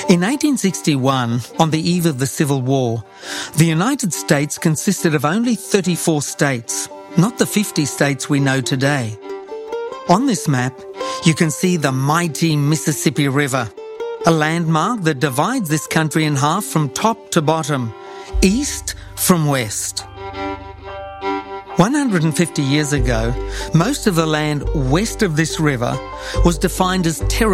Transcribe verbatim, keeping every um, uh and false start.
In eighteen sixty-one, on the eve of the Civil War, the United States consisted of only thirty-four states, not the fifty states we know today. On this map, you can see the mighty Mississippi River, a landmark that divides this country in half from top to bottom, east from west. one hundred fifty years ago, most of the land west of this river was defined as territory